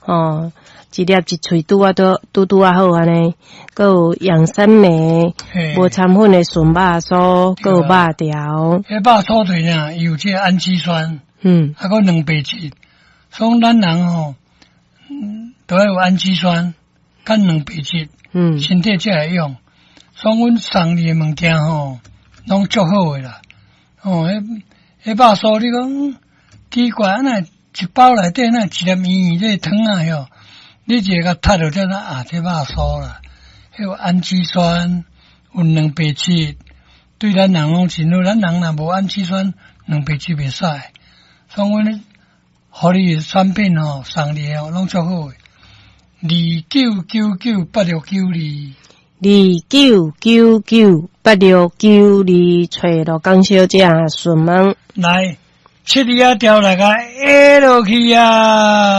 哦，一粒一喙拄啊好安尼，佮有洋山梅，无掺粉的笋肉酥，佮有肉条。 迄肉酥对呀，有这氨基酸，还佮蛋白质。所以咱人吼，都要有氨基酸，跟蛋白质，身体才会用。所以阮送你的物件吼，拢足好诶啦。哦，迄肉酥你讲奇怪，那一包内底那一粒圆这汤啊哟，你一个甲踢着这肉酥啦。迄有氨基酸，有蛋白质，对咱人拢真好。咱人若无氨基酸、蛋白质袂使。所以阮互你产品吼，送你吼，拢足好诶。 2999，29998692，找罗江小姐询问。 来，7字条来个 A 落去啊！